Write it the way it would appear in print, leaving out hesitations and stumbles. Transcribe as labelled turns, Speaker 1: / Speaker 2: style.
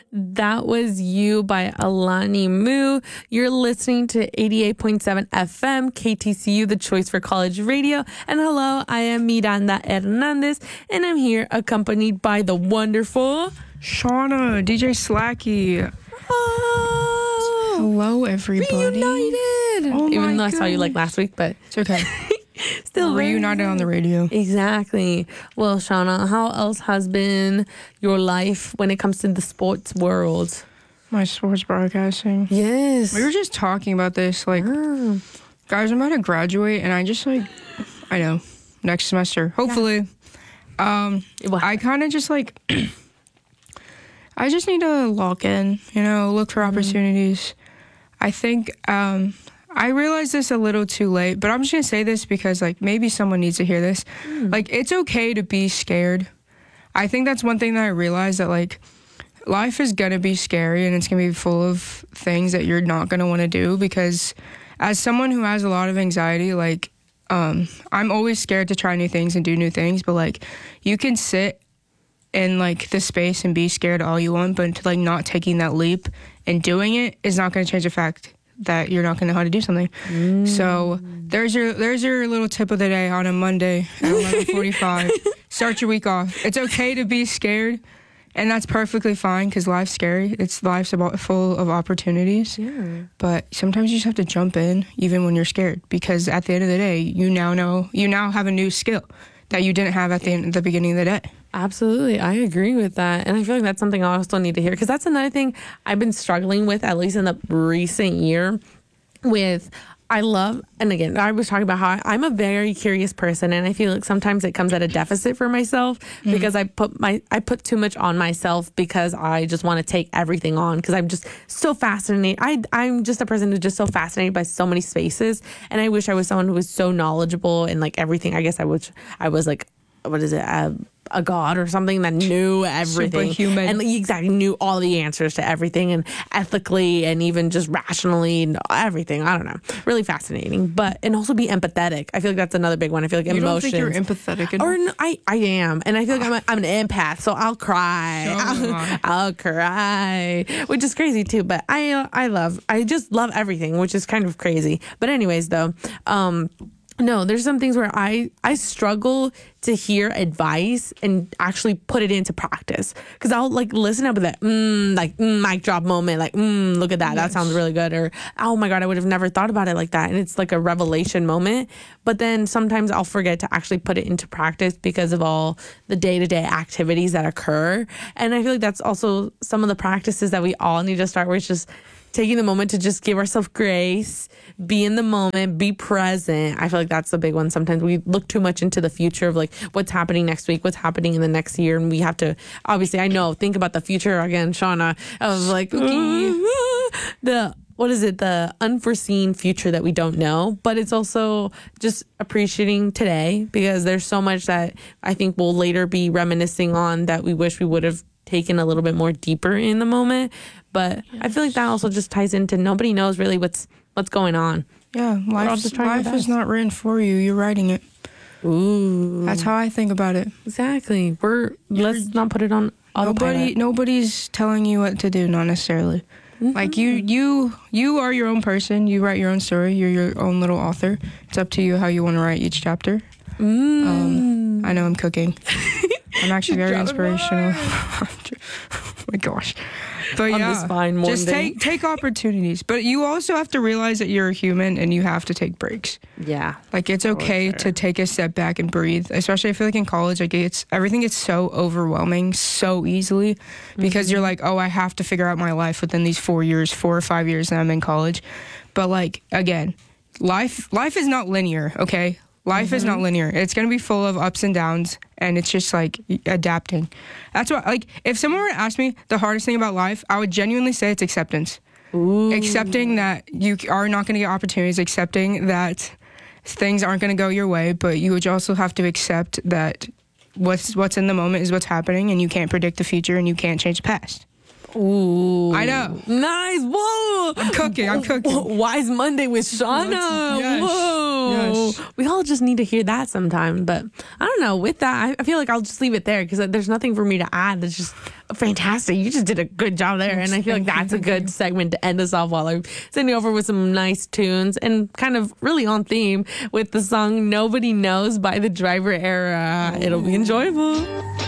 Speaker 1: That was You by Alani Moo. You're listening to 88.7 FM, KTCU, the choice for college radio. And hello, I am Miranda Hernandez, and I'm here accompanied by the wonderful
Speaker 2: Shauna, DJ Slacky.
Speaker 1: Oh,
Speaker 2: hello, everybody.
Speaker 1: reunited.
Speaker 2: Oh
Speaker 1: Even
Speaker 2: my
Speaker 1: though I saw you like
Speaker 2: gosh.
Speaker 1: last week, but
Speaker 2: It's okay.
Speaker 1: still very
Speaker 2: Reunited on the radio.
Speaker 1: Exactly. Well, Shauna, how else has been your life when it comes to the sports world?
Speaker 2: My sports broadcasting.
Speaker 1: Yes.
Speaker 2: We were just talking about this. Like, guys, I'm about to graduate, and I just I know, next semester, hopefully. I kind of just I just need to lock in, look for opportunities. I think, I realized this a little too late, but I'm just going to say this because, maybe someone needs to hear this. It's okay to be scared. I think that's one thing that I realized, that, life is going to be scary and it's going to be full of things that you're not going to want to do, because as someone who has a lot of anxiety, I'm always scared to try new things and do new things, but, you can sit in, the space and be scared all you want, but, not taking that leap and doing it is not going to change the fact that you're not going to know how to do something. So there's your little tip of the day on a Monday at 11:45. Start your week off. It's okay to be scared, and that's perfectly fine, because life's scary. Life's full of opportunities.
Speaker 1: Yeah.
Speaker 2: But sometimes you just have to jump in even when you're scared, because at the end of the day, you now have a new skill that you didn't have at the beginning of the day.
Speaker 1: Absolutely. I agree with that. And I feel like that's something I also need to hear, because that's another thing I've been struggling with, at least in the recent year, and again, I was talking about how I'm a very curious person, and I feel like sometimes it comes at a deficit for myself, because I put too much on myself, because I just want to take everything on, because I'm just so fascinated. I'm just a person who's just so fascinated by so many spaces, and I wish I was someone who was so knowledgeable in everything. I guess I was what is it? A god or something that knew everything.
Speaker 2: Superhuman.
Speaker 1: And exactly knew all the answers to everything, and ethically and even just rationally and everything. I don't know. Really fascinating. And also be empathetic. I feel like that's another big one. I feel like emotions.
Speaker 2: You don't think you're empathetic enough?
Speaker 1: Or no, I am. And I feel like I'm an empath, so I'll cry. I'll cry. Which is crazy too. But I just love everything, which is kind of crazy. But anyways though, no, there's some things where I struggle to hear advice and actually put it into practice, because I'll listen up with that mic drop moment, look at that, that sounds really good, or oh my god, I would have never thought about it like that, and it's like a revelation moment. But then sometimes I'll forget to actually put it into practice because of all the day-to-day activities that occur. And I feel like that's also some of the practices that we all need to start, where it's just taking the moment to just give ourselves grace, be in the moment, be present. I feel like that's the big one. Sometimes we look too much into the future of what's happening next week, what's happening in the next year. And we have to, obviously, I know, think about the future again, Shauna. I was the unforeseen future that we don't know. But it's also just appreciating today, because there's so much that I think we'll later be reminiscing on that we wish we would have taken a little bit more deeper in the moment. But I feel like that also just ties into nobody knows really what's going on.
Speaker 2: Yeah, life is not written for you. You're writing it.
Speaker 1: Ooh.
Speaker 2: That's how I think about it.
Speaker 1: Exactly. Let's not put it on autopilot.
Speaker 2: Nobody's telling you what to do, not necessarily. Mm-hmm. You are your own person. You write your own story. You're your own little author. It's up to you how you want to write each chapter. I know I'm cooking. I'm actually very inspirational. Oh my gosh. But
Speaker 1: on this fine morning.
Speaker 2: Just take opportunities. But you also have to realize that you're a human and you have to take breaks.
Speaker 1: Yeah.
Speaker 2: It's okay to take a step back and breathe. Especially I feel like in college, everything gets so overwhelming so easily, because you're like, oh, I have to figure out my life within these 4 or 5 years that I'm in college. But again, life is not linear, okay? Life is not linear. It's going to be full of ups and downs, and it's just adapting. That's why, if someone were to ask me the hardest thing about life, I would genuinely say it's acceptance. Ooh. Accepting that you are not going to get opportunities, accepting that things aren't going to go your way, but you would also have to accept that what's in the moment is what's happening, and you can't predict the future, and you can't change the past.
Speaker 1: Ooh.
Speaker 2: I know.
Speaker 1: Nice. Whoa.
Speaker 2: I'm cooking.
Speaker 1: Wise Monday with Shauna.
Speaker 2: Yes.
Speaker 1: Whoa.
Speaker 2: Yes.
Speaker 1: We all just need to hear that sometime. But I don't know. With that, I feel like I'll just leave it there because there's nothing for me to add. That's just fantastic. You just did a good job there. And I feel like that's a good segment to end us off while I'm sending over with some nice tunes and kind of really on theme with the song Nobody Knows by the Driver Era. It'll be enjoyable.